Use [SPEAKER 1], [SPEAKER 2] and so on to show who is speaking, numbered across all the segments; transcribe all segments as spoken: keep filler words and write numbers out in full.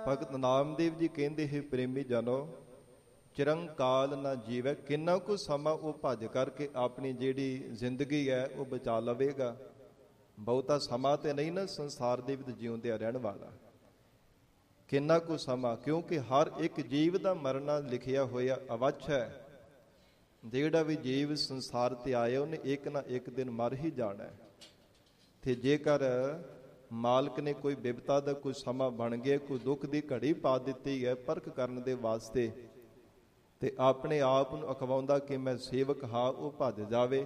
[SPEAKER 1] ਭਗਤ ਨਾਮਦੇਵ ਜੀ ਕਹਿੰਦੇ ਹੈ, ਪ੍ਰੇਮੀ ਜਨੋ, ਚਿਰੰਕਾਲ ਨਾ ਜੀਵੈ। ਕਿੰਨਾ ਕੁ ਸਮਾਂ ਉਹ ਭੱਜ ਕਰਕੇ ਆਪਣੀ ਜਿਹੜੀ ਜ਼ਿੰਦਗੀ ਹੈ ਉਹ ਬਚਾ ਲਵੇਗਾ। ਬਹੁਤਾ ਸਮਾਂ ਤੇ ਨਹੀਂ ਨਾ ਸੰਸਾਰ ਦੇ ਵਿੱਚ ਜਿਉਂਦਿਆਂ ਰਹਿਣ ਵਾਲਾ। ਕਿੰਨਾ ਕੁ ਸਮਾਂ, ਕਿਉਂਕਿ ਹਰ ਇੱਕ ਜੀਵ ਦਾ ਮਰਨਾ ਲਿਖਿਆ ਹੋਇਆ ਅਵੱਛ ਹੈ। ਜਿਹੜਾ ਵੀ ਜੀਵ ਸੰਸਾਰ ਤੇ ਆਇਆ ਉਹਨੇ ਇੱਕ ਨਾ ਇੱਕ ਦਿਨ ਮਰ ਹੀ ਜਾਣਾ ਹੈ। ਤੇ ਜੇਕਰ ਮਾਲਕ ਨੇ ਕੋਈ ਬਿਪਤਾ ਦਾ ਕੋਈ ਸਮਾਂ ਬਣ ਗਿਆ, ਕੋਈ ਦੁੱਖ ਦੀ ਘੜੀ ਪਾ ਦਿੱਤੀ ਹੈ ਪਰਖ ਕਰਨ ਦੇ ਵਾਸਤੇ, ਤੇ ਆਪਣੇ ਆਪ ਨੂੰ ਅਖਵਾਉਂਦਾ ਕਿ ਮੈਂ ਸੇਵਕ ਹਾਂ, ਉਹ ਭੱਜ ਜਾਵੇ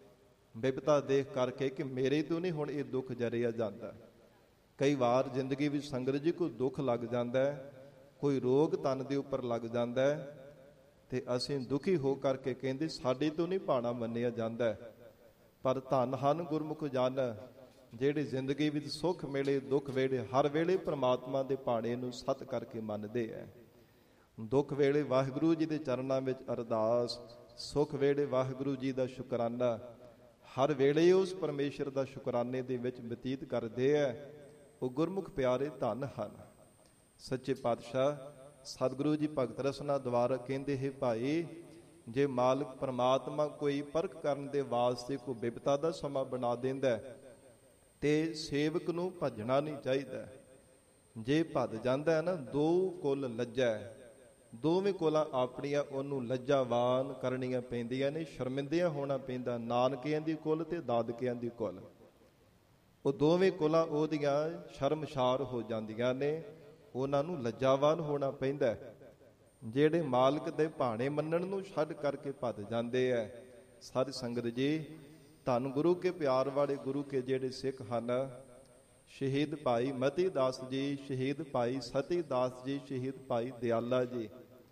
[SPEAKER 1] ਬਿਪਤਾ ਦੇਖ ਕਰਕੇ ਕਿ ਮੇਰੇ ਤੋਂ ਨਹੀਂ ਹੁਣ ਇਹ ਦੁੱਖ ਜਰਿਆ ਜਾਂਦਾ। ਕਈ ਵਾਰ ਜ਼ਿੰਦਗੀ ਵਿੱਚ ਸੰਗਤ ਜੀ ਕੋਈ ਦੁੱਖ ਲੱਗ ਜਾਂਦਾ ਹੈ, ਕੋਈ ਰੋਗ ਤਨ ਦੇ ਉੱਪਰ ਲੱਗ ਜਾਂਦਾ ਹੈ, ਤੇ ਅਸੀਂ ਦੁਖੀ ਹੋ ਕਰਕੇ ਕਹਿੰਦੇ ਸਾਡੇ ਤੋਂ ਨਹੀਂ ਭਾਣਾ ਮੰਨਿਆ ਜਾਂਦਾ। ਪਰ ਧੰਨ ਹਨ ਗੁਰਮੁਖ ਜਨ ਜਿਹੜੇ ਜ਼ਿੰਦਗੀ ਵਿੱਚ ਸੁੱਖ ਮਿਲੇ ਦੁੱਖ ਵੇਲੇ ਹਰ ਵੇਲੇ ਪ੍ਰਮਾਤਮਾ ਦੇ ਭਾਣੇ ਨੂੰ ਸਤ ਕਰਕੇ ਮੰਨਦੇ ਹੈ। ਦੁੱਖ ਵੇਲੇ ਵਾਹਿਗੁਰੂ ਜੀ ਦੇ ਚਰਨਾਂ ਵਿੱਚ ਅਰਦਾਸ, ਸੁੱਖ ਵੇਲੇ ਵਾਹਿਗੁਰੂ ਜੀ ਦਾ ਸ਼ੁਕਰਾਨਾ, ਹਰ ਵੇਲੇ ਉਸ ਪਰਮੇਸ਼ਰ ਦਾ ਸ਼ੁਕਰਾਨੇ ਦੇ ਵਿੱਚ ਬਤੀਤ ਕਰਦੇ ਹੈ। ਉਹ ਗੁਰਮੁਖ ਪਿਆਰੇ ਧੰਨ ਹਨ। ਸੱਚੇ ਪਾਤਸ਼ਾਹ ਸਤਿਗੁਰੂ ਜੀ ਭਗਤ ਰਸਨਾ ਦੁਆਰਾ ਕਹਿੰਦੇ ਹੈ, ਭਾਈ ਜੇ ਮਾਲਕ ਪਰਮਾਤਮਾ ਕੋਈ ਪਰਖ ਕਰਨ ਦੇ ਵਾਸਤੇ ਕੋਈ ਬਿਪਤਾ ਦਾ ਸਮਾਂ ਬਣਾ ਦਿੰਦਾ ਤੇ ਸੇਵਕ ਨੂੰ ਭੱਜਣਾ ਨਹੀਂ ਚਾਹੀਦਾ। ਜੇ ਭੱਜ ਜਾਂਦਾ ਹੈ ਨਾ, ਦੋ ਕੁੱਲ ਲੱਜਾ, ਦੋਵੇਂ ਕੋਲਾਂ ਆਪਣੀਆਂ ਉਹਨੂੰ ਲੱਜਾਵਾਨ ਕਰਨੀਆਂ ਪੈਂਦੀਆਂ ਨੇ, ਸ਼ਰਮਿੰਦਿਆਂ ਹੋਣਾ ਪੈਂਦਾ। ਨਾਨਕਿਆਂ ਦੀ ਕੁੱਲ ਤੇ ਦਾਦਕਿਆਂ ਦੀ ਕੁੱਲ, ਉਹ ਦੋਵੇਂ ਕੁੱਲਾਂ ਉਹਦੀਆਂ ਸ਼ਰਮਸ਼ਾਰ ਹੋ ਜਾਂਦੀਆਂ ਨੇ, ਉਹਨਾਂ ਨੂੰ ਲੱਜਾਵਾਨ ਹੋਣਾ ਪੈਂਦਾ। ਜਿਹੜੇ ਮਾਲਕ ਦੇ ਭਾਣੇ ਮੰਨਣ ਨੂੰ ਛੱਡ ਕਰਕੇ ਭੱਜ ਜਾਂਦੇ ਐ। ਸਾਧ ਸੰਗਤ ਜੀ, ਧੰਨ ਗੁਰੂ ਕੇ ਪਿਆਰ ਵਾਲੇ ਗੁਰੂ ਕੇ ਜਿਹੜੇ ਸਿੱਖ ਹਨ, ਸ਼ਹੀਦ ਭਾਈ ਮਤੀ ਦਾਸ ਜੀ, ਸ਼ਹੀਦ ਭਾਈ ਸਤੀ ਦਾਸ ਜੀ, ਸ਼ਹੀਦ ਭਾਈ ਦਿਆਲਾ ਜੀ,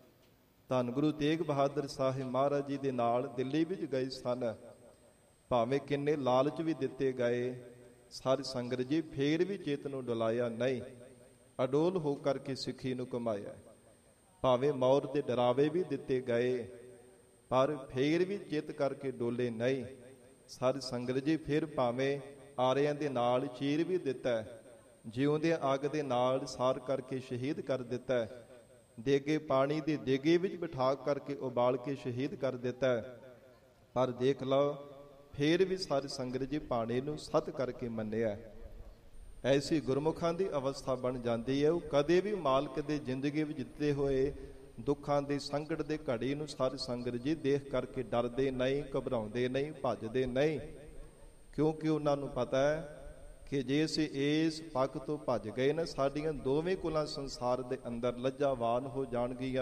[SPEAKER 1] ਧੰਨ ਗੁਰੂ ਤੇਗ ਬਹਾਦਰ ਸਾਹਿਬ ਮਹਾਰਾਜ ਜੀ ਦੇ ਨਾਲ ਦਿੱਲੀ ਵਿੱਚ ਗਏ ਸਨ। ਭਾਵੇਂ ਕਿੰਨੇ ਲਾਲਚ ਵੀ ਦਿੱਤੇ ਗਏ, ਸਾਧ ਸੰਗਤ ਜੀ ਫੇਰ ਵੀ ਚਿੱਤ ਨੂੰ ਡੁਲਾਇਆ ਨਹੀਂ, ਅਡੋਲ ਹੋ ਕਰਕੇ ਸਿੱਖੀ ਨੂੰ ਕਮਾਇਆ। ਭਾਵੇਂ ਮੌਤ ਦੇ ਡਰਾਵੇ ਵੀ ਦਿੱਤੇ ਗਏ, ਪਰ ਫੇਰ ਵੀ ਚਿੱਤ ਕਰਕੇ ਡੋਲੇ ਨਹੀਂ। ਸਾਧ ਸੰਗਤ ਜੀ ਫਿਰ ਭਾਵੇਂ ਆਰਿਆਂ ਦੇ ਨਾਲ ਚੀਰ ਵੀ ਦਿੱਤਾ, ਜਿਉਂਦਿਆਂ ਅੱਗ ਦੇ ਨਾਲ ਸਾੜ ਕਰਕੇ ਸ਼ਹੀਦ ਕਰ ਦਿੱਤਾ, ਦੇਗੇ ਪਾਣੀ ਦੇ ਦੇਗੇ ਵਿੱਚ ਬਿਠਾ ਕਰਕੇ ਉਬਾਲ ਕੇ ਸ਼ਹੀਦ ਕਰ ਦਿੱਤਾ, ਪਰ ਦੇਖ ਲਓ ਫੇਰ ਵੀ ਸਾਧ ਸੰਗਤ ਜੀ ਭਾਣੇ ਨੂੰ ਸਤ ਕਰਕੇ ਮੰਨਿਆ। ਐਸੀ ਗੁਰਮੁਖਾਂ ਦੀ ਅਵਸਥਾ ਬਣ ਜਾਂਦੀ ਹੈ। ਉਹ ਕਦੇ ਵੀ ਮਾਲਕ ਦੇ ਜ਼ਿੰਦਗੀ ਵਿੱਚ ਦਿੱਤੇ ਹੋਏ ਦੁੱਖਾਂ ਦੇ ਸੰਕਟ ਦੇ ਘੜੀ ਨੂੰ ਸਾਧ ਸੰਗਤ ਜੀ ਦੇਖ ਕਰਕੇ ਡਰਦੇ ਨਹੀਂ, ਘਬਰਾਉਂਦੇ ਨਹੀਂ, ਭੱਜਦੇ ਨਹੀਂ, ਕਿਉਂਕਿ ਉਹਨਾਂ ਨੂੰ ਪਤਾ ਹੈ ਕਿ ਜੇ ਅਸੀਂ ਇਸ ਪੱਖ ਤੋਂ ਭੱਜ ਗਏ ਨਾ, ਸਾਡੀਆਂ ਦੋਵੇਂ ਕੁਲਾਂ ਸੰਸਾਰ ਦੇ ਅੰਦਰ ਲੱਜਾਵਾਨ ਹੋ ਜਾਣਗੀਆਂ।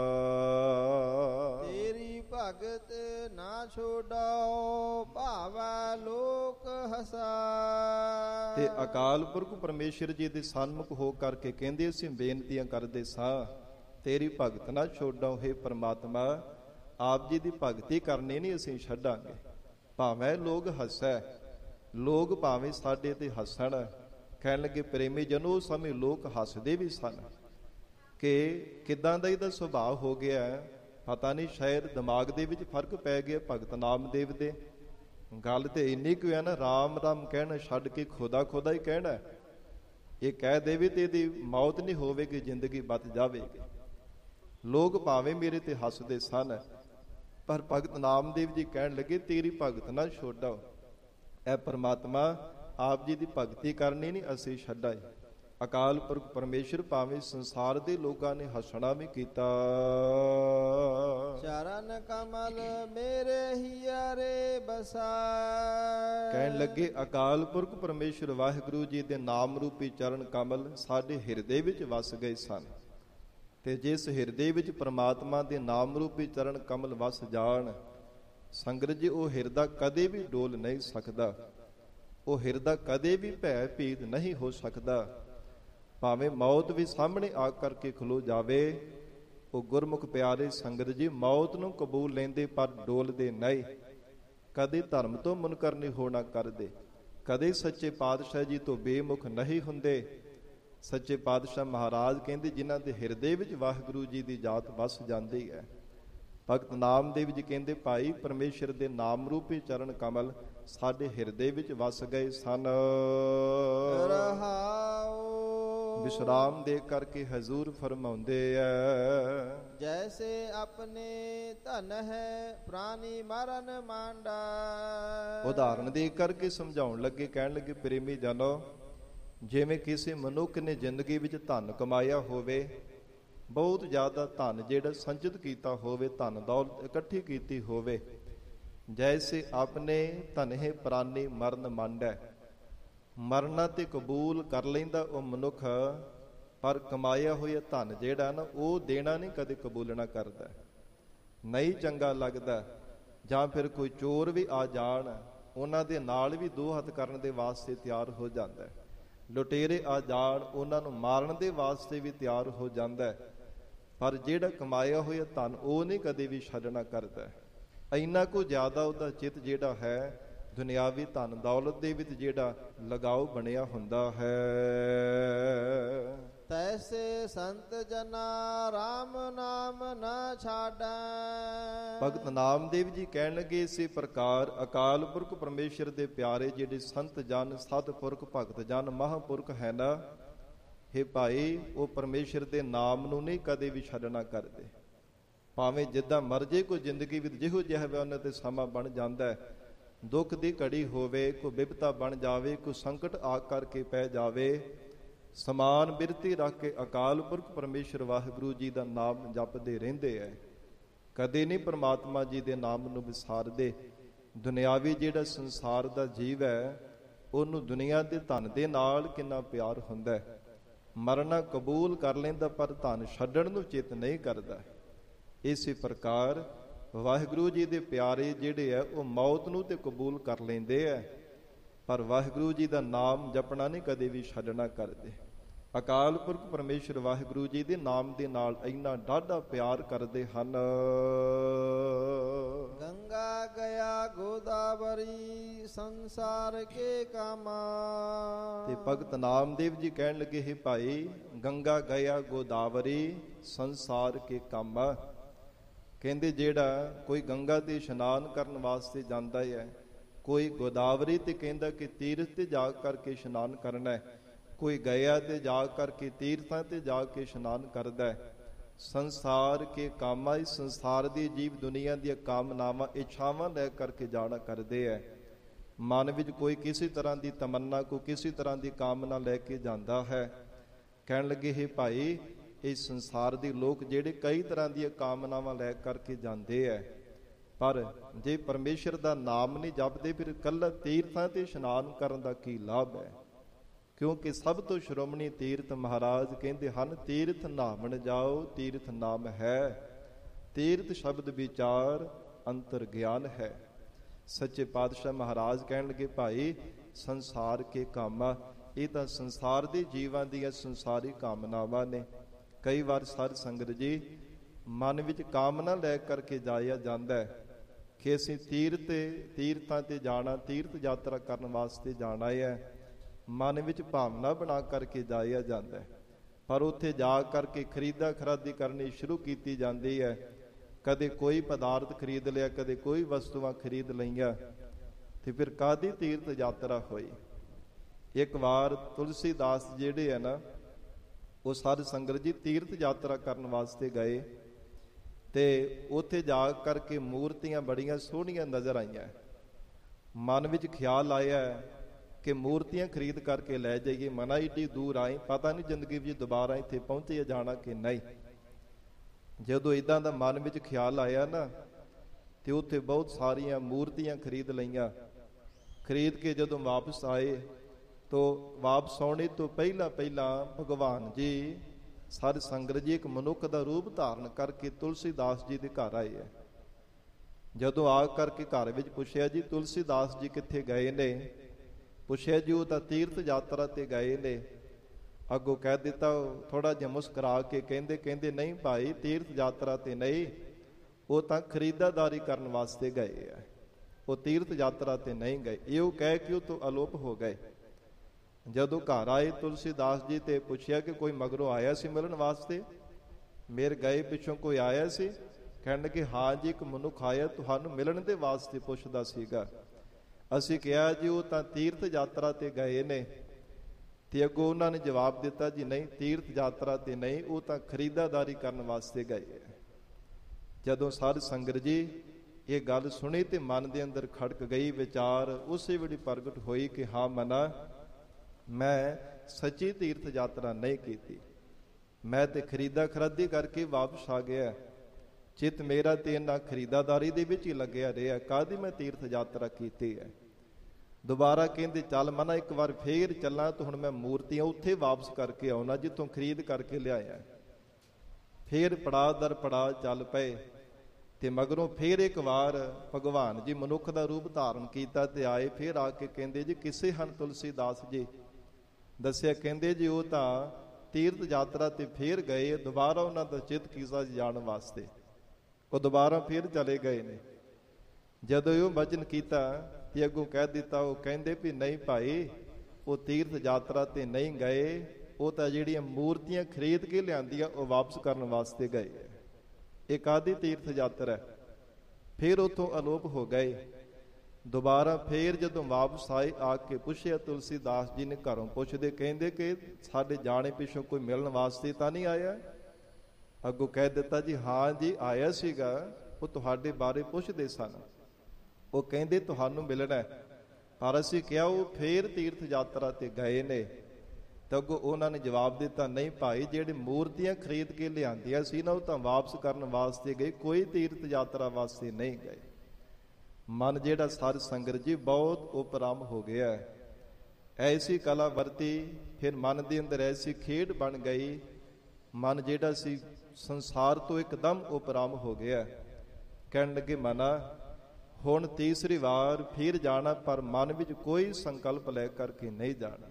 [SPEAKER 2] ਤੇਰੀ ਭਗਤ ਨਾ ਛੋੜਾਓ ਭਾਵਾ ਲੋਕ ਹਸਾ।
[SPEAKER 1] ਤੇ ਅਕਾਲ ਪੁਰਖ ਪਰਮੇਸ਼ਰ ਜੀ ਦੇ ਸਨਮੁਖ ਹੋ ਕਰਕੇ ਕਹਿੰਦੇ ਅਸੀਂ ਬੇਨਤੀਆਂ ਕਰਦੇ ਸਾਂ, ਤੇਰੀ ਭਗਤ ਨਾ ਛੋੜਾਓ ਹੇ ਪਰਮਾਤਮਾ, ਆਪ ਜੀ ਦੀ ਭਗਤੀ ਕਰਨੀ ਨਹੀਂ ਅਸੀਂ ਛੱਡਾਂਗੇ। ਭਾਵੇਂ ਲੋਕ ਹੱਸੈ, ਲੋਕ ਭਾਵੇਂ ਸਾਡੇ ਤੇ ਹੱਸਣ, ਕਹਿਣ ਲੱਗੇ ਪ੍ਰੇਮੀ ਜਨੋ, ਉਸ ਸਮੇਂ ਲੋਕ ਹੱਸਦੇ ਵੀ ਸਨ ਕਿ ਕਿੱਦਾਂ ਦਾ ਇਹਦਾ ਸੁਭਾਅ ਹੋ ਗਿਆ, ਪਤਾ ਨਹੀਂ ਸ਼ਾਇਦ ਦਿਮਾਗ ਦੇ ਵਿੱਚ ਫਰਕ ਪੈ ਗਿਆ ਭਗਤ ਨਾਮਦੇਵ ਦੇ। ਗੱਲ ਤੇ ਇੰਨੀ ਕੁ ਹੈ ਨਾ, ਰਾਮ ਰਾਮ ਕਹਿਣਾ ਛੱਡ ਕੇ ਖੁਦਾ ਖੁਦਾ ਹੀ ਕਹਿਣਾ। ਇਹ ਕਹਿ ਦੇਵੇ ਤੇ ਇਹਦੀ ਮੌਤ ਨਹੀਂ ਹੋਵੇਗੀ, ਜ਼ਿੰਦਗੀ ਬਚ ਜਾਵੇਗੀ। ਲੋਕ ਭਾਵੇਂ ਮੇਰੇ ਤੇ ਹੱਸਦੇ ਸਨ, ਪਰ ਭਗਤ ਨਾਮਦੇਵ ਜੀ ਕਹਿਣ ਲੱਗੇ ਤੇਰੀ ਭਗਤ ਨਾ ਛੋੜਾਓ। ਇਹ ਪਰਮਾਤਮਾ ਆਪ ਜੀ ਦੀ ਭਗਤੀ ਕਰਨੀ ਨਹੀਂ ਅਸੀਂ ਛੱਡਾਈ। ਅਕਾਲ ਪੁਰਖ ਪਰਮੇਸ਼ਰ ਭਾਵੇਂ ਸੰਸਾਰ ਦੇ ਲੋਕਾਂ ਨੇ ਹੱਸਣਾ ਵੀ ਕੀਤਾ।
[SPEAKER 2] ਚਰਨ ਕਮਲ ਮੇਰੇ ਹਿਆਰੇ ਬਸਾ।
[SPEAKER 1] ਕਹਿਣ ਲੱਗੇ ਅਕਾਲ ਪੁਰਖ ਪਰਮੇਸ਼ਰ ਵਾਹਿਗੁਰੂ ਜੀ ਦੇ ਨਾਮ ਰੂਪੀ ਚਰਨ ਕਮਲ ਸਾਡੇ ਹਿਰਦੇ ਵਿੱਚ ਵਸ ਗਏ ਸਨ। ਤੇ ਜਿਸ ਹਿਰਦੇ ਵਿੱਚ ਪਰਮਾਤਮਾ ਦੇ ਨਾਮ ਰੂਪੀ ਚਰਨ ਕਮਲ ਵਸ ਜਾਣ, ਸੰਗਤ ਜੀ ਉਹ ਹਿਰਦਾ ਕਦੇ ਵੀ ਡੋਲ ਨਹੀਂ ਸਕਦਾ, ਉਹ ਹਿਰਦਾ ਕਦੇ ਵੀ ਭੈ ਭੀਤ ਨਹੀਂ ਹੋ ਸਕਦਾ। ਭਾਵੇਂ ਮੌਤ ਵੀ ਸਾਹਮਣੇ ਆ ਕਰਕੇ ਖਲੋ ਜਾਵੇ, ਉਹ ਗੁਰਮੁਖ ਪਿਆਰੇ ਸੰਗਤ ਜੀ ਮੌਤ ਨੂੰ ਕਬੂਲ ਲੈਂਦੇ ਪਰ ਡੋਲਦੇ ਨਹੀਂ, ਕਦੇ ਧਰਮ ਤੋਂ ਮੁਨਕਰ ਨਹੀਂ ਹੋਣਾ ਕਰਦੇ, ਕਦੇ ਸੱਚੇ ਪਾਤਸ਼ਾਹ ਜੀ ਤੋਂ ਬੇਮੁਖ ਨਹੀਂ ਹੁੰਦੇ। ਸੱਚੇ ਪਾਤਸ਼ਾਹ ਮਹਾਰਾਜ ਕਹਿੰਦੇ ਜਿਨ੍ਹਾਂ ਦੇ ਹਿਰਦੇ ਵਿੱਚ ਵਾਹਿਗੁਰੂ ਜੀ ਦੀ ਜਾਤ ਵਸ ਜਾਂਦੀ ਹੈ। ਭਗਤ ਨਾਮਦੇਵ ਜੀ ਕਹਿੰਦੇ ਭਾਈ ਪਰਮੇਸ਼ਰ ਦੇ ਨਾਮ ਰੂਪੀ ਚਰਨ ਕਮਲ ਸਾਡੇ ਹਿਰਦੇ ਵਿੱਚ ਵਸ ਗਏ ਸਨ।
[SPEAKER 2] ਰਹਾਉ
[SPEAKER 1] ਵਿਸ਼ਰਾਮ ਦੇ ਕਰਕੇ ਹਜ਼ੂਰ ਫਰਮਾਉਂਦੇ ਐ,
[SPEAKER 2] ਜੈਸੇ ਆਪਣੇ ਧਨ ਹੈ ਪ੍ਰਾਨੀ ਮਰਨ ਮਾਂਡਾ।
[SPEAKER 1] ਉਦਾਹਰਣ ਦੇ ਕਰਕੇ ਸਮਝਾਉਣ ਲੱਗੇ, ਕਹਿਣ ਲੱਗੇ ਪ੍ਰੇਮੀ ਜਨੋ, ਜਿਵੇਂ ਕਿਸੇ ਮਨੁੱਖ ਨੇ ਜ਼ਿੰਦਗੀ ਵਿੱਚ ਧਨ ਕਮਾਇਆ ਹੋਵੇ, ਬਹੁਤ ਜ਼ਿਆਦਾ ਧਨ ਜਿਹੜਾ ਸੰਚਿਤ ਕੀਤਾ ਹੋਵੇ, ਧਨ ਦੌਲਤ ਇਕੱਠੀ ਕੀਤੀ ਹੋਵੇ, ਜੈਸੇ ਆਪਣੇ ਧਨਹਿ ਪ੍ਰਾਨੀ ਮਰਨ ਮੰਡੈ, ਮਰਨਾ ਤੇ ਕਬੂਲ ਕਰ ਲੈਂਦਾ ਉਹ ਮਨੁੱਖ, ਪਰ ਕਮਾਇਆ ਹੋਇਆ ਧਨ ਜਿਹੜਾ ਨਾ ਉਹ ਦੇਣਾ ਨਹੀਂ ਕਦੇ ਕਬੂਲਣਾ ਕਰਦਾ, ਨਹੀਂ ਚੰਗਾ ਲੱਗਦਾ। ਜਾਂ ਫਿਰ ਕੋਈ ਚੋਰ ਵੀ ਆ ਜਾਣ, ਉਹਨਾਂ ਦੇ ਨਾਲ ਵੀ ਦੋ ਹੱਥ ਕਰਨ ਦੇ ਵਾਸਤੇ ਤਿਆਰ ਹੋ ਜਾਂਦਾ, ਲੁਟੇਰੇ ਆ ਜਾਣ, ਉਹਨਾਂ ਨੂੰ ਮਾਰਨ ਦੇ ਵਾਸਤੇ ਵੀ ਤਿਆਰ ਹੋ ਜਾਂਦਾ, ਪਰ ਜਿਹੜਾ ਕਮਾਇਆ ਹੋਇਆ ਧਨ ਉਹ ਨਹੀਂ ਕਦੇ ਵੀ ਛੱਡਣਾ ਕਰਦਾ। ਇੰਨਾ ਕੁ ਜ਼ਿਆਦਾ ਉਹਦਾ ਚਿੱਤ ਜਿਹੜਾ ਹੈ ਦੁਨਿਆਵੀ ਧਨ ਦੌਲਤ ਦੇ ਵਿੱਚ ਜਿਹੜਾ ਲਗਾਓ ਬਣਿਆ ਹੁੰਦਾ ਹੈ।
[SPEAKER 2] ਤੈਸੇ ਸੰਤ ਜਨਾ ਰਾਮ ਨਾਮ ਨਾ ਛਾੜੈ।
[SPEAKER 1] ਭਗਤ ਨਾਮਦੇਵ ਜੀ ਕਹਿਣ ਲੱਗੇ, ਇਸੇ ਪ੍ਰਕਾਰ ਅਕਾਲ ਪੁਰਖ ਪਰਮੇਸ਼ਰ ਦੇ ਪਿਆਰੇ ਜਿਹੜੇ ਸੰਤ ਜਨ, ਸਤ ਪੁਰਖ, ਭਗਤ ਜਨ, ਮਹਾਂਪੁਰਖ ਹੈ ਨਾ, ਹੇ ਭਾਈ, ਉਹ ਪਰਮੇਸ਼ਰ ਦੇ ਨਾਮ ਨੂੰ ਨਹੀਂ ਕਦੇ ਵੀ ਛੱਡਣਾ ਕਰਦੇ। ਭਾਵੇਂ ਜਿੱਦਾਂ ਮਰਜ਼ੀ ਕੋਈ ਜ਼ਿੰਦਗੀ ਵਿੱਚ ਜਿਹੋ ਜਿਹਾ ਵੇ ਉਹਨਾਂ ਤੇ ਸਮਾਂ ਬਣ ਜਾਂਦਾ ਹੈ, ਦੁੱਖ ਦੀ ਘੜੀ ਹੋਵੇ, ਕੋਈ ਬਿਪਤਾ ਬਣ ਜਾਵੇ, ਕੋਈ ਸੰਕਟ ਆ ਕਰਕੇ ਪੈ ਜਾਵੇ, ਸਮਾਨ ਬਿਰਤੀ ਰੱਖ ਕੇ ਅਕਾਲ ਪੁਰਖ ਪਰਮੇਸ਼ਰ ਵਾਹਿਗੁਰੂ ਜੀ ਦਾ ਨਾਮ ਜਪਦੇ ਰਹਿੰਦੇ ਹੈ, ਕਦੇ ਨਹੀਂ ਪਰਮਾਤਮਾ ਜੀ ਦੇ ਨਾਮ ਨੂੰ ਵਿਸਾਰਦੇ। ਦੁਨਿਆਵੀ ਜਿਹੜਾ ਸੰਸਾਰ ਦਾ ਜੀਵ ਹੈ, ਉਹਨੂੰ ਦੁਨੀਆ ਦੇ ਧਨ ਦੇ ਨਾਲ ਕਿੰਨਾ ਪਿਆਰ ਹੁੰਦਾ ਹੈ, ਮਰਨਾ ਕਬੂਲ ਕਰ ਲੈਂਦਾ ਪਰ ਧਨ ਛੱਡਣ ਨੂੰ ਚਿੱਤ ਨਹੀਂ ਕਰਦਾ। ਇਸੇ ਪ੍ਰਕਾਰ ਵਾਹਿਗੁਰੂ ਜੀ ਦੇ ਪਿਆਰੇ ਜਿਹੜੇ ਆ ਉਹ ਮੌਤ ਨੂੰ ਤੇ ਕਬੂਲ ਕਰ ਲੈਂਦੇ ਆ, ਪਰ ਵਾਹਿਗੁਰੂ ਜੀ ਦਾ ਨਾਮ ਜਪਣਾ ਨਹੀਂ ਕਦੇ ਵੀ ਛੱਡਣਾ ਕਰਦੇ। ਅਕਾਲ ਪੁਰਖ ਪਰਮੇਸ਼ਰ ਵਾਹਿਗੁਰੂ ਜੀ ਦੇ ਨਾਮ ਦੇ ਨਾਲ ਇੰਨਾ ਡਾਢਾ ਪਿਆਰ ਕਰਦੇ ਹਨ।
[SPEAKER 2] ਗੰਗਾ ਗਿਆ ਗੋਦਾਵਰੀ ਸੰਸਾਰ ਕੇ ਕਾਮਾ।
[SPEAKER 1] ਤੇ ਭਗਤ ਨਾਮਦੇਵ ਜੀ ਕਹਿਣ ਲੱਗੇ, ਹੈ ਭਾਈ, ਗੰਗਾ ਗਿਆ ਗੋਦਾਵਰੀ ਸੰਸਾਰ ਕੇ ਕਾਮਾ। ਕਹਿੰਦੇ ਜਿਹੜਾ ਕੋਈ ਗੰਗਾ ਤੇ ਇਸ਼ਨਾਨ ਕਰਨ ਵਾਸਤੇ ਜਾਂਦਾ ਹੈ, ਕੋਈ ਗੋਦਾਵਰੀ ਤੇ ਕਹਿੰਦਾ ਕਿ ਤੀਰਥ ਤੇ ਜਾ ਕਰਕੇ ਇਸ਼ਨਾਨ ਕਰਨਾ ਹੈ, ਕੋਈ ਗਿਆ ਤੇ ਜਾ ਕਰਕੇ ਤੀਰਥਾਂ ਤੇ ਜਾ ਕੇ ਇਸ਼ਨਾਨ ਕਰਦਾ ਹੈ। ਸੰਸਾਰ ਕੇ ਕਾਮਾਂ, ਇਸ ਸੰਸਾਰ ਦੀ ਜੀਵ ਦੁਨੀਆ ਦੀਆਂ ਕਾਮਨਾਵਾਂ ਇੱਛਾਵਾਂ ਲੈ ਕਰਕੇ ਜਾਣਾ ਕਰਦੇ ਹੈ। ਮਨ ਵਿੱਚ ਕੋਈ ਕਿਸੇ ਤਰ੍ਹਾਂ ਦੀ ਤਮੰਨਾ, ਕੋਈ ਕਿਸੇ ਤਰ੍ਹਾਂ ਦੀ ਕਾਮਨਾ ਲੈ ਕੇ ਜਾਂਦਾ ਹੈ। ਕਹਿਣ ਲੱਗੇ, ਹੈ ਭਾਈ, ਇਸ ਸੰਸਾਰ ਦੇ ਲੋਕ ਜਿਹੜੇ ਕਈ ਤਰ੍ਹਾਂ ਦੀਆਂ ਕਾਮਨਾਵਾਂ ਲੈ ਕਰਕੇ ਜਾਂਦੇ ਹੈ, ਪਰ ਜੇ ਪਰਮੇਸ਼ਰ ਦਾ ਨਾਮ ਨਹੀਂ ਜਪਦੇ, ਫਿਰ ਇਕੱਲਾ ਤੀਰਥਾਂ ਤੇ ਇਸ਼ਨਾਨ ਕਰਨ ਦਾ ਕੀ ਲਾਭ ਹੈ? ਕਿਉਂਕਿ ਸਭ ਤੋਂ ਸ਼੍ਰੋਮਣੀ ਤੀਰਥ ਮਹਾਰਾਜ ਕਹਿੰਦੇ ਹਨ, ਤੀਰਥ ਨਾਵਣ ਜਾਓ ਤੀਰਥ ਨਾਮ ਹੈ, ਤੀਰਥ ਸ਼ਬਦ ਵਿਚਾਰ ਅੰਤਰ ਗਿਆਨ ਹੈ। ਸੱਚੇ ਪਾਤਸ਼ਾਹ ਮਹਾਰਾਜ ਕਹਿਣ ਲੱਗੇ, ਭਾਈ, ਸੰਸਾਰ ਕੇ ਕਾਮਾਂ, ਇਹ ਤਾਂ ਸੰਸਾਰ ਦੇ ਜੀਵਾਂ ਦੀਆਂ ਸੰਸਾਰੀ ਕਾਮਨਾਵਾਂ ਨੇ। ਕਈ ਵਾਰ ਸਾਧ ਸੰਗਤ ਜੀ ਮਨ ਵਿੱਚ ਕਾਮਨਾ ਲੈ ਕਰਕੇ ਜਾਇਆ ਜਾਂਦਾ ਹੈ ਕਿ ਅਸੀਂ ਤੀਰਥ ਤੇ ਤੀਰਥਾਂ ਤੇ ਜਾਣਾ, ਤੀਰਥ ਯਾਤਰਾ ਕਰਨ ਵਾਸਤੇ ਜਾਣਾ ਹੈ। ਮਨ ਵਿੱਚ ਭਾਵਨਾ ਬਣਾ ਕਰਕੇ ਜਾਇਆ ਜਾਂਦਾ ਹੈ, ਪਰ ਉੱਥੇ ਜਾ ਕਰਕੇ ਖਰੀਦਾ ਖਰਾਦੀ ਕਰਨੀ ਸ਼ੁਰੂ ਕੀਤੀ ਜਾਂਦੀ ਹੈ। ਕਦੇ ਕੋਈ ਪਦਾਰਥ ਖਰੀਦ ਲਿਆ, ਕਦੇ ਕੋਈ ਵਸਤੂਆਂ ਖਰੀਦ ਲਈਆਂ, ਤੇ ਫਿਰ ਕਾਹਦੀ ਤੀਰਥ ਯਾਤਰਾ ਹੋਈ। ਇੱਕ ਵਾਰ ਤੁਲਸੀਦਾਸ ਜਿਹੜੇ ਹੈ ਨਾ, ਉਹ ਸਾਧ ਸੰਗਤ ਜੀ ਤੀਰਥ ਯਾਤਰਾ ਕਰਨ ਵਾਸਤੇ ਗਏ, ਤੇ ਉੱਥੇ ਜਾ ਕਰਕੇ ਮੂਰਤੀਆਂ ਬੜੀਆਂ ਸੋਹਣੀਆਂ ਨਜ਼ਰ ਆਈਆਂ। ਮਨ ਵਿੱਚ ਖਿਆਲ ਆਇਆ ਕਿ ਮੂਰਤੀਆਂ ਖਰੀਦ ਕਰਕੇ ਲੈ ਜਾਈਏ, ਮਨਾ ਏਡੀ ਦੂਰ ਆਏ, ਪਤਾ ਨਹੀਂ ਜ਼ਿੰਦਗੀ ਵਿੱਚ ਦੁਬਾਰਾ ਇੱਥੇ ਪਹੁੰਚੇ ਜਾਣਾ ਕਿ ਨਹੀਂ। ਜਦੋਂ ਇਦਾਂ ਦਾ ਮਨ ਵਿੱਚ ਖਿਆਲ ਆਇਆ ਨਾ, ਤੇ ਉੱਥੇ ਬਹੁਤ ਸਾਰੀਆਂ ਮੂਰਤੀਆਂ ਖਰੀਦ ਲਈਆਂ। ਖਰੀਦ ਕੇ ਜਦੋਂ ਵਾਪਸ ਆਏ, ਤੋ ਵਾਪਸ ਆਉਣੇ ਤੋਂ ਪਹਿਲਾਂ ਪਹਿਲਾਂ ਭਗਵਾਨ ਜੀ, ਸਾਧ ਸੰਗਤ ਜੀ, ਇੱਕ ਮਨੁੱਖ ਦਾ ਰੂਪ ਧਾਰਨ ਕਰਕੇ ਤੁਲਸੀਦਾਸ ਜੀ ਦੇ ਘਰ ਆਏ ਹੈ। ਜਦੋਂ ਆ ਕਰਕੇ ਘਰ ਵਿੱਚ ਪੁੱਛਿਆ, ਜੀ ਤੁਲਸੀਦਾਸ ਜੀ ਕਿੱਥੇ ਗਏ ਨੇ? ਪੁੱਛਿਆ ਜੀ, ਉਹ ਤਾਂ ਤੀਰਥ ਯਾਤਰਾ ਤੇ ਗਏ ਨੇ। ਅੱਗੋਂ ਕਹਿ ਦਿੱਤਾ, ਥੋੜਾ ਜਿਹਾ ਮੁਸਕਰਾ ਕੇ ਕਹਿੰਦੇ ਕਹਿੰਦੇ ਨਹੀਂ ਭਾਈ, ਤੀਰਥ ਯਾਤਰਾ ਤੇ ਨਹੀਂ, ਉਹ ਤਾਂ ਖਰੀਦਦਾਰੀ ਕਰਨ ਵਾਸਤੇ ਗਏ ਆ, ਉਹ ਤੀਰਥ ਯਾਤਰਾ ਤੇ ਨਹੀਂ ਗਏ। ਇਹੋ ਕਹਿ ਕੇ ਉਹ ਤੋਂ ਅਲੋਪ ਹੋ ਗਏ। ਜਦੋਂ ਘਰ ਆਏ ਤੁਲਸੀਦਾਸ ਜੀ ਤੇ ਪੁੱਛਿਆ ਕਿ ਕੋਈ ਮਗਰੋਂ ਆਇਆ ਸੀ ਮਿਲਣ ਵਾਸਤੇ? ਮੇਰੇ ਗਏ ਪਿੱਛੋਂ ਕੋਈ ਆਇਆ ਸੀ? ਕਹਿਣ ਲੱਗੇ, ਹਾਂ ਜੀ, ਇੱਕ ਮਨੁੱਖ ਆਇਆ ਤੁਹਾਨੂੰ ਮਿਲਣ ਦੇ ਵਾਸਤੇ ਪੁੱਛਦਾ ਸੀਗਾ। ਅਸੀਂ ਕਿਹਾ, ਜੀ ਉਹ ਤਾਂ ਤੀਰਥ ਯਾਤਰਾ ਤੇ ਗਏ ਨੇ। ਤੇ ਅੱਗੋਂ ਉਹਨਾਂ ਨੇ ਜਵਾਬ ਦਿੱਤਾ ਜੀ ਨਹੀਂ, ਤੀਰਥ ਯਾਤਰਾ ਤੇ ਨਹੀਂ, ਉਹ ਤਾਂ ਖਰੀਦਦਾਰੀ ਕਰਨ ਵਾਸਤੇ ਗਏ ਹੈ। ਜਦੋਂ ਸਾਧ ਸੰਗਤ ਜੀ ਇਹ ਗੱਲ ਸੁਣੀ ਤੇ ਮਨ ਦੇ ਅੰਦਰ ਖੜਕ ਗਈ, ਵਿਚਾਰ ਉਸੇ ਵੇਲੇ ਪ੍ਰਗਟ ਹੋਈ ਕਿ ਹਾਂ ਮਨਾ, ਮੈਂ ਸੱਚੀ ਤੀਰਥ ਯਾਤਰਾ ਨਹੀਂ ਕੀਤੀ, ਮੈਂ ਤੇ ਖਰੀਦਾ ਖਰਾਦੀ ਕਰਕੇ ਵਾਪਸ ਆ ਗਿਆ। ਚਿੱਤ ਮੇਰਾ ਤੇ ਇਹਨਾਂ ਖਰੀਦਾਦਾਰੀ ਦੇ ਵਿੱਚ ਹੀ ਲੱਗਿਆ ਰਿਹਾ, ਕਾਹਦੀ ਮੈਂ ਤੀਰਥ ਯਾਤਰਾ ਕੀਤੀ ਹੈ। ਦੁਬਾਰਾ ਕਹਿੰਦੇ ਚੱਲ ਮਨਾ, ਇੱਕ ਵਾਰ ਫੇਰ ਚੱਲਾਂ ਤਾਂ ਹੁਣ ਮੈਂ ਮੂਰਤੀਆਂ ਉੱਥੇ ਵਾਪਸ ਕਰਕੇ ਆਉਣਾ ਜਿੱਥੋਂ ਖਰੀਦ ਕਰਕੇ ਲਿਆਇਆ। ਫੇਰ ਪੜਾਅ ਦਰ ਪੜਾਅ ਚੱਲ ਪਏ ਤੇ ਮਗਰੋਂ ਫੇਰ ਇੱਕ ਵਾਰ ਭਗਵਾਨ ਜੀ ਮਨੁੱਖ ਦਾ ਰੂਪ ਧਾਰਨ ਕੀਤਾ ਤੇ ਆਏ। ਫੇਰ ਆ ਕੇ ਕਹਿੰਦੇ ਜੀ ਕਿਸੇ ਹਨ ਤੁਲਸੀਦਾਸ ਜੀ? ਦੱਸਿਆ, ਕਹਿੰਦੇ ਜੀ ਉਹ ਤਾਂ ਤੀਰਥ ਯਾਤਰਾ ਤੇ ਫੇਰ ਗਏ, ਦੁਬਾਰਾ ਉਹਨਾਂ ਦਾ ਚਿੱਤ ਕੀਤਾ ਜਾਣ ਵਾਸਤੇ, ਉਹ ਦੁਬਾਰਾ ਫੇਰ ਚਲੇ ਗਏ ਨੇ। ਜਦੋਂ ਉਹ ਵਚਨ ਕੀਤਾ ਤੇ ਅੱਗੋਂ ਕਹਿ ਦਿੱਤਾ, ਉਹ ਕਹਿੰਦੇ ਵੀ ਨਹੀਂ ਭਾਈ, ਉਹ ਤੀਰਥ ਯਾਤਰਾ ਤੇ ਨਹੀਂ ਗਏ, ਉਹ ਤਾਂ ਜਿਹੜੀਆਂ ਮੂਰਤੀਆਂ ਖਰੀਦ ਕੇ ਲਿਆਂਦੀਆਂ ਉਹ ਵਾਪਸ ਕਰਨ ਵਾਸਤੇ ਗਏ। ਇਹ ਕਾਹਦੀ ਤੀਰਥ ਯਾਤਰਾ? ਫਿਰ ਉੱਥੋਂ ਅਲੋਪ ਹੋ ਗਏ। ਦੁਬਾਰਾ ਫੇਰ ਜਦੋਂ ਵਾਪਸ ਆਏ, ਆ ਕੇ ਪੁੱਛਿਆ ਤੁਲਸੀਦਾਸ ਜੀ ਨੇ, ਘਰੋਂ ਪੁੱਛਦੇ ਕਹਿੰਦੇ ਕਿ ਸਾਡੇ ਜਾਣੇ ਪਿੱਛੋਂ ਕੋਈ ਮਿਲਣ ਵਾਸਤੇ ਤਾਂ ਨਹੀਂ ਆਇਆ? ਅੱਗੋਂ ਕਹਿ ਦਿੱਤਾ ਜੀ ਹਾਂ ਜੀ ਆਇਆ ਸੀਗਾ, ਉਹ ਤੁਹਾਡੇ ਬਾਰੇ ਪੁੱਛਦੇ ਸਨ, ਉਹ ਕਹਿੰਦੇ ਤੁਹਾਨੂੰ ਮਿਲਣਾ, ਪਰ ਅਸੀਂ ਕਿਹਾ ਉਹ ਫੇਰ ਤੀਰਥ ਯਾਤਰਾ ਤੇ ਗਏ ਨੇ। ਤਾਂ ਅੱਗੋਂ ਉਹਨਾਂ ਨੇ ਜਵਾਬ ਦਿੱਤਾ, ਨਹੀਂ ਭਾਈ, ਜਿਹੜੇ ਮੂਰਤੀਆਂ ਖਰੀਦ ਕੇ ਲਿਆਂਦੀਆਂ ਸੀ ਨਾ ਉਹ ਤਾਂ ਵਾਪਸ ਕਰਨ ਵਾਸਤੇ ਗਏ, ਕੋਈ ਤੀਰਥ ਯਾਤਰਾ ਵਾਸਤੇ ਨਹੀਂ ਗਏ। ਮਨ ਜਿਹੜਾ ਸਾਧ ਸੰਗਤ ਜੀ ਬਹੁਤ ਉਪਰਾਮ ਹੋ ਗਿਆ, ਐਸੀ ਕਲਾ ਵਰਤੀ, ਫਿਰ ਮਨ ਦੇ ਅੰਦਰ ਐਸੀ ਖੇਡ ਬਣ ਗਈ, ਮਨ ਜਿਹੜਾ ਸੀ ਸੰਸਾਰ ਤੋਂ ਇੱਕਦਮ ਉਪਰਾਮ ਹੋ ਗਿਆ। ਕਹਿਣ ਲੱਗੇ ਮਨਾ, ਹੁਣ ਤੀਸਰੀ ਵਾਰ ਫਿਰ ਜਾਣਾ, ਪਰ ਮਨ ਵਿੱਚ ਕੋਈ ਸੰਕਲਪ ਲੈ ਕਰਕੇ ਨਹੀਂ ਜਾਣਾ।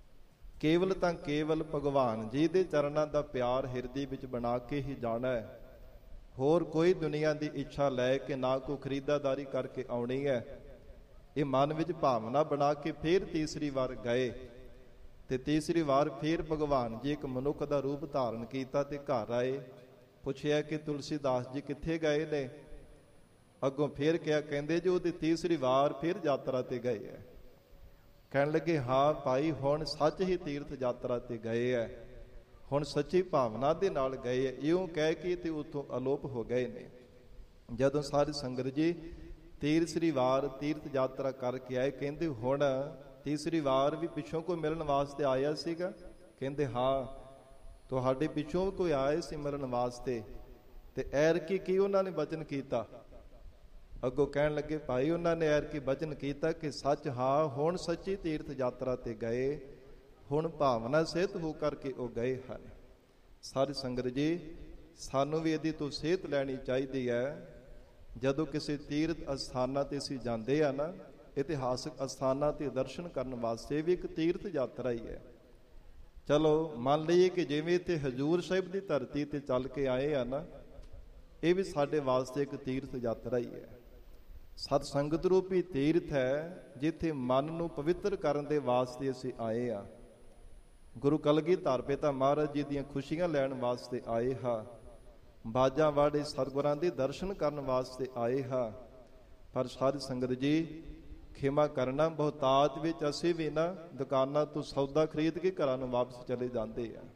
[SPEAKER 1] ਕੇਵਲ ਤਾਂ ਕੇਵਲ ਭਗਵਾਨ ਜੀ ਦੇ ਚਰਨਾਂ ਦਾ ਪਿਆਰ ਹਿਰਦੇ ਵਿੱਚ ਬਣਾ ਕੇ ਹੀ ਜਾਣਾ ਹੈ। ਹੋਰ ਕੋਈ ਦੁਨੀਆ ਦੀ ਇੱਛਾ ਲੈ ਕੇ ਨਾ ਕੋਈ ਖਰੀਦਾਦਾਰੀ ਕਰਕੇ ਆਉਣੀ ਹੈ। ਇਹ ਮਨ ਵਿੱਚ ਭਾਵਨਾ ਬਣਾ ਕੇ ਫਿਰ ਤੀਸਰੀ ਵਾਰ ਗਏ ਤੇ ਤੀਸਰੀ ਵਾਰ ਫਿਰ ਭਗਵਾਨ ਜੀ ਇੱਕ ਮਨੁੱਖ ਦਾ ਰੂਪ ਧਾਰਨ ਕੀਤਾ ਤੇ ਘਰ ਆਏ। ਪੁੱਛਿਆ ਕਿ ਤੁਲਸੀਦਾਸ ਜੀ ਕਿੱਥੇ ਗਏ ਨੇ? ਅੱਗੋਂ ਫਿਰ ਕਿਹਾ, ਕਹਿੰਦੇ ਜੀ ਉਹਦੀ ਤੀਸਰੀ ਵਾਰ ਫਿਰ ਯਾਤਰਾ ਤੇ ਗਏ ਹੈ। ਕਹਿਣ ਲੱਗੇ ਹਾਂ ਭਾਈ, ਹੁਣ ਸੱਚ ਹੀ ਤੀਰਥ ਯਾਤਰਾ ਤੇ ਗਏ ਹੈ, ਹੁਣ ਸੱਚੀ ਭਾਵਨਾ ਦੇ ਨਾਲ ਗਏ ਹੈ। ਇਉਂ ਕਹਿ ਕੇ ਤੇ ਉੱਥੋਂ ਅਲੋਪ ਹੋ ਗਏ ਨੇ। ਜਦੋਂ ਸਾਰੀ ਸੰਗਤ ਜੀ ਤੀਸਰੀ ਵਾਰ ਤੀਰਥ ਯਾਤਰਾ ਕਰਕੇ ਆਏ, ਕਹਿੰਦੇ ਹੁਣ ਤੀਸਰੀ ਵਾਰ ਵੀ ਪਿੱਛੋਂ ਕੋਈ ਮਿਲਣ ਵਾਸਤੇ ਆਇਆ ਸੀਗਾ? ਕਹਿੰਦੇ ਹਾਂ, ਤੁਹਾਡੇ ਪਿੱਛੋਂ ਕੋਈ ਆਏ ਸੀ ਮਿਲਣ ਵਾਸਤੇ। ਤੇ ਐਰਕੀ ਕੀ ਉਹਨਾਂ ਨੇ ਵਚਨ ਕੀਤਾ? ਅੱਗੋਂ ਕਹਿਣ ਲੱਗੇ ਭਾਈ, ਉਹਨਾਂ ਨੇ ਐਰਕੀ ਵਚਨ ਕੀਤਾ ਕਿ ਸੱਚ ਹਾਂ, ਹੁਣ ਸੱਚੀ ਤੀਰਥ ਯਾਤਰਾ ਤੇ ਗਏ, ਹੁਣ ਭਾਵਨਾ ਸਹਿਤ ਹੋ ਕਰਕੇ ਉਹ ਗਏ ਹਨ। ਸਾਰੀ ਸੰਗਤ ਜੀ, ਸਾਨੂੰ ਵੀ ਇਹਦੀ ਤੋਂ ਸੇਧ ਲੈਣੀ ਚਾਹੀਦੀ ਹੈ। ਜਦੋਂ ਕਿਸੇ ਤੀਰਥ ਅਸਥਾਨਾਂ ਤੇ ਅਸੀਂ ਜਾਂਦੇ ਆ ਨਾ, ਇਤਿਹਾਸਕ ਅਸਥਾਨਾਂ ਤੇ ਦਰਸ਼ਨ ਕਰਨ ਵਾਸਤੇ ਵੀ ਇੱਕ ਤੀਰਥ ਯਾਤਰਾ ਹੀ ਹੈ। ਚਲੋ ਮੰਨ ਲਈਏ ਕਿ ਜਿਵੇਂ ਇੱਥੇ ਹਜ਼ੂਰ ਸਾਹਿਬ ਦੀ ਧਰਤੀ ਤੇ ਚੱਲ ਕੇ ਆਏ ਆ ਨਾ, ਇਹ ਵੀ ਸਾਡੇ ਵਾਸਤੇ ਇੱਕ ਤੀਰਥ ਯਾਤਰਾ ਹੀ ਹੈ। ਸਤ ਸੰਗਤ ਰੂਪੀ ਤੀਰਥ ਹੈ, ਜਿੱਥੇ ਮਨ ਨੂੰ ਪਵਿੱਤਰ ਕਰਨ ਦੇ ਵਾਸਤੇ ਅਸੀਂ ਆਏ ਆ। ਗੁਰੂ ਕਲਗੀਧਰ ਪਿਤਾ ਮਹਾਰਾਜ ਜੀ ਦੀਆਂ ਖੁਸ਼ੀਆਂ ਲੈਣ ਵਾਸਤੇ ਆਏ ਹਾਂ। ਬਾਜਾਂ ਵਾਲੇ ਸਤਿਗੁਰਾਂ ਦੇ ਦਰਸ਼ਨ ਕਰਨ ਵਾਸਤੇ ਆਏ ਹਾਂ। ਪਰ ਸਾਧ ਸੰਗਤ ਜੀ, ਖਿਮਾ ਕਰਨਾ, ਬਹੁਤਾਤ ਵਿੱਚ ਅਸੀਂ ਵੀ ਨਾ ਦੁਕਾਨਾਂ ਤੋਂ ਸੌਦਾ ਖਰੀਦ ਕੇ ਘਰਾਂ ਨੂੰ ਵਾਪਸ ਚਲੇ ਜਾਂਦੇ ਆ।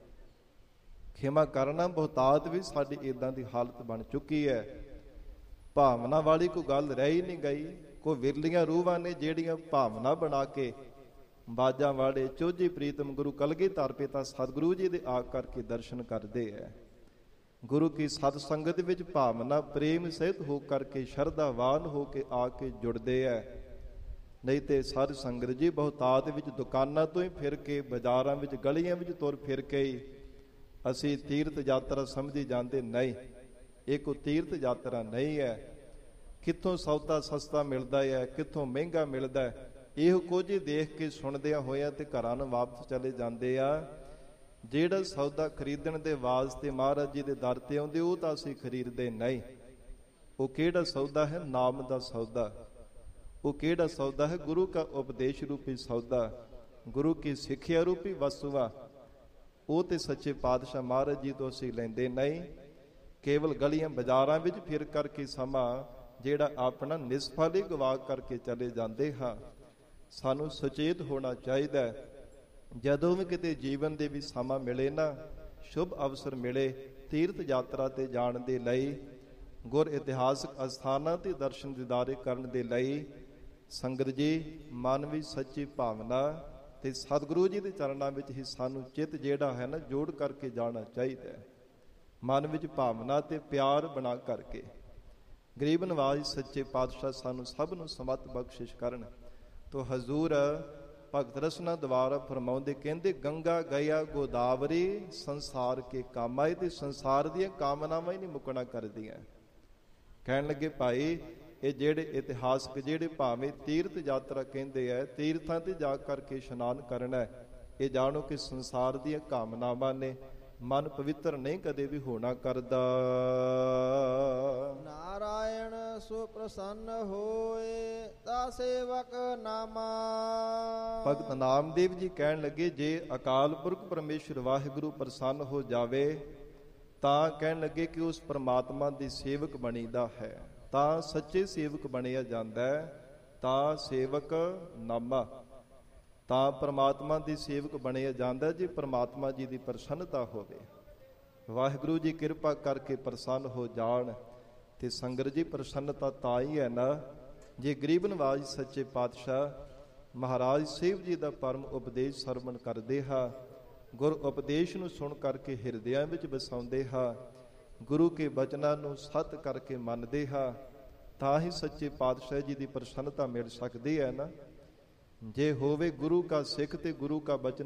[SPEAKER 1] ਖਿਮਾ ਕਰਨਾ, ਬਹੁਤਾਤ ਵੀ ਸਾਡੀ ਇਦਾਂ ਦੀ ਹਾਲਤ ਬਣ ਚੁੱਕੀ ਹੈ। ਭਾਵਨਾ ਵਾਲੀ ਕੋਈ ਗੱਲ ਰਹਿ ਹੀ ਨਹੀਂ ਗਈ। ਕੋਈ ਵਿਰਲੀਆਂ ਰੂਹਾਂ ਨੇ ਜਿਹੜੀਆਂ ਭਾਵਨਾ ਬਣਾ ਕੇ ਬਾਜਾਂ ਵਾਲੇ ਚੋਜੀ ਪ੍ਰੀਤਮ ਗੁਰੂ ਕਲਗੀਧਰ ਪਿਤਾ ਸਤਿਗੁਰੂ ਜੀ ਦੇ ਆ ਕਰਕੇ ਦਰਸ਼ਨ ਕਰਦੇ ਹੈ। ਗੁਰੂ ਕੀ ਸਤ ਸੰਗਤ ਵਿੱਚ ਭਾਵਨਾ ਪ੍ਰੇਮ ਸਹਿਤ ਹੋ ਕਰਕੇ ਸ਼ਰਧਾਵਾਨ ਹੋ ਕੇ ਆ ਕੇ ਜੁੜਦੇ ਹੈ। ਨਹੀਂ ਤੇ ਸਾਧ ਸੰਗਤ ਜੀ ਬਹੁਤਾਤ ਵਿੱਚ ਦੁਕਾਨਾਂ ਤੋਂ ਹੀ ਫਿਰ ਕੇ, ਬਾਜ਼ਾਰਾਂ ਵਿੱਚ ਗਲੀਆਂ ਵਿੱਚ ਤੁਰ ਫਿਰ ਕੇ ਹੀ ਅਸੀਂ ਤੀਰਥ ਯਾਤਰਾ ਸਮਝੀ ਜਾਂਦੇ। ਨਹੀਂ, ਇਹ ਕੋਈ ਤੀਰਥ ਯਾਤਰਾ ਨਹੀਂ ਹੈ। ਕਿੱਥੋਂ ਸੌਦਾ ਸਸਤਾ ਮਿਲਦਾ ਹੈ, ਕਿੱਥੋਂ ਮਹਿੰਗਾ ਮਿਲਦਾ ਹੈ, ਇਹੋ ਕੁਝ ਹੀ ਦੇਖ ਕੇ ਸੁਣਦਿਆਂ ਹੋਇਆਂ ਤੇ ਘਰਾਂ ਨੂੰ ਵਾਪਸ ਚਲੇ ਜਾਂਦੇ ਆ। ਜਿਹੜਾ ਸੌਦਾ ਖਰੀਦਣ ਦੇ ਵਾਸਤੇ ਮਹਾਰਾਜ ਜੀ ਦੇ ਦਰ ਤੇ ਆਉਂਦੇ, ਉਹ ਤਾਂ ਅਸੀਂ ਖਰੀਦਦੇ ਨਹੀਂ। ਉਹ ਕਿਹੜਾ ਸੌਦਾ ਹੈ? ਨਾਮ ਦਾ ਸੌਦਾ। ਉਹ ਕਿਹੜਾ ਸੌਦਾ ਹੈ? ਗੁਰੂ ਕਾ ਉਪਦੇਸ਼ ਰੂਪੀ ਸੌਦਾ, ਗੁਰੂ ਕੀ ਸਿੱਖਿਆ ਰੂਪੀ ਵਸਤੂਆ। ਉਹ ਤੇ ਸੱਚੇ ਪਾਤਸ਼ਾਹ ਮਹਾਰਾਜ ਜੀ ਤੋਂ ਅਸੀਂ ਲੈਂਦੇ ਨਹੀਂ। ਕੇਵਲ ਗਲੀਆਂ ਬਾਜ਼ਾਰਾਂ ਵਿੱਚ ਫਿਰ ਕਰਕੇ ਸਮਾਂ ਜਿਹੜਾ ਆਪਣਾ ਨਿਸਫਲ ਹੀ ਗਵਾ ਕਰਕੇ ਚਲੇ ਜਾਂਦੇ ਹਾਂ। ਸਾਨੂੰ ਸੁਚੇਤ ਹੋਣਾ ਚਾਹੀਦਾ ਹੈ। ਜਦੋਂ ਵੀ ਕਿਤੇ ਜੀਵਨ ਦੇ ਵੀ ਸਮਾਂ ਮਿਲੇ ਨਾ, ਸ਼ੁਭ ਅਵਸਰ ਮਿਲੇ ਤੀਰਥ ਯਾਤਰਾ ਤੇ ਜਾਣ ਦੇ ਲਈ, ਗੁਰ ਇਤਿਹਾਸਕ ਅਸਥਾਨਾਂ ਤੇ ਦਰਸ਼ਨ ਦੀਦਾਰੇ ਕਰਨ ਦੇ ਲਈ ਸੰਗਤ ਜੀ ਮਨ ਵਿੱਚ ਸੱਚੀ ਭਾਵਨਾ ਤੇ ਸਤਿਗੁਰੂ ਜੀ ਦੇ ਚਰਨਾਂ ਵਿੱਚ ਹੀ ਸਾਨੂੰ ਚਿੱਤ ਜਿਹੜਾ ਹੈ ਨਾ ਜੋੜ ਕਰਕੇ ਜਾਣਾ ਚਾਹੀਦਾ ਹੈ। ਮਨ ਵਿੱਚ ਭਾਵਨਾ ਤੇ ਪਿਆਰ ਬਣਾ ਕਰਕੇ ਗਰੀਬ ਨਵਾਜ਼ ਸੱਚੇ ਪਾਤਸ਼ਾਹ ਸਾਨੂੰ ਸਭ ਨੂੰ ਸਮਤ ਬਖਸ਼ਿਸ਼ ਕਰਨ। ਤੋ ਹਜ਼ੂਰ ਭਗਤ ਰਸਨਾ ਦੁਆਰਾ ਫਰਮਾਉਂਦੇ, ਕਹਿੰਦੇ ਗੰਗਾ ਗਿਆ ਗੋਦਾਵਰੀ ਸੰਸਾਰ ਕੇ ਕਾਮਾਏ, ਤੇ ਸੰਸਾਰ ਦੀਆਂ ਕਾਮਨਾਵਾਂ ਹੀ ਨਹੀਂ ਮੁੱਕਣਾ ਕਰਦੀਆਂ। ਕਹਿਣ ਲੱਗੇ ਭਾਈ ਇਹ ਜਿਹੜੇ ਇਤਿਹਾਸਕ ਜਿਹੜੇ ਭਾਵੇਂ ਤੀਰਥ ਯਾਤਰਾ ਕਹਿੰਦੇ ਹੈ, ਤੀਰਥਾਂ ਤੇ ਜਾ ਕਰਕੇ ਇਸ਼ਨਾਨ ਕਰਨਾ, ਇਹ ਜਾਣੋ ਕਿ ਸੰਸਾਰ ਦੀਆਂ ਕਾਮਨਾਵਾਂ ਨੇ, ਮਨ ਪਵਿੱਤਰ ਨਹੀਂ ਕਦੇ ਵੀ ਹੋਣਾ ਕਰਦਾ।
[SPEAKER 2] ਨਾਰਾਇਣ ਸੁਪ੍ਰਸੰਨ ਹੋਏ ਤਾ ਸੇਵਕ ਨਾਮਾ।
[SPEAKER 1] ਭਗਤ ਨਾਮਦੇਵ ਜੀ ਕਹਿਣ ਲੱਗੇ ਜੇ ਅਕਾਲ ਪੁਰਖ ਪਰਮੇਸ਼ਰ ਵਾਹਿਗੁਰੂ ਪ੍ਰਸੰਨ ਹੋ ਜਾਵੇ ਤਾਂ ਕਹਿਣ ਲੱਗੇ ਕਿ ਉਸ ਪਰਮਾਤਮਾ ਦੀ ਸੇਵਕ ਬਣੀਦਾ ਹੈ, ਤਾਂ ਸੱਚੇ ਸੇਵਕ ਬਣਿਆ ਜਾਂਦਾ ਹੈ। ਤਾਂ ਸੇਵਕ ਨਾਮਾ, ਤਾਂ ਪਰਮਾਤਮਾ ਦੀ ਸੇਵਕ ਬਣਿਆ ਜਾਂਦਾ ਜੇ ਪਰਮਾਤਮਾ ਜੀ ਦੀ ਪ੍ਰਸੰਨਤਾ ਹੋਵੇ, ਵਾਹਿਗੁਰੂ ਜੀ ਕਿਰਪਾ ਕਰਕੇ ਪ੍ਰਸੰਨ ਹੋ ਜਾਣ। ਤੇ ਸੰਗਤ ਜੀ ਪ੍ਰਸੰਨਤਾ ਤਾਂ ਹੀ ਹੈ ਨਾ ਜੇ ਗਰੀਬ ਨਵਾਜ਼ ਸੱਚੇ ਪਾਤਸ਼ਾਹ ਮਹਾਰਾਜ ਸਾਹਿਬ ਜੀ ਦਾ ਪਰਮ ਉਪਦੇਸ਼ ਸਰਵਣ ਕਰਦੇ ਹਾਂ, ਗੁਰ ਉਪਦੇਸ਼ ਨੂੰ ਸੁਣ ਕਰਕੇ ਹਿਰਦਿਆਂ ਵਿੱਚ ਵਸਾਉਂਦੇ ਹਾਂ, ਗੁਰੂ ਕੇ ਬਚਨਾਂ ਨੂੰ ਸਤ ਕਰਕੇ ਮੰਨਦੇ ਹਾਂ, ਤਾਂ ਹੀ ਸੱਚੇ ਪਾਤਸ਼ਾਹ ਜੀ ਦੀ ਪ੍ਰਸੰਨਤਾ ਮਿਲ ਸਕਦੀ ਹੈ ਨਾ। ਜੇ ਹੋਵੇ ਗੁਰੂ ਕਾ ਸਿੱਖ ਤੇ ਗੁਰੂ ਕਾ ਬਚਨ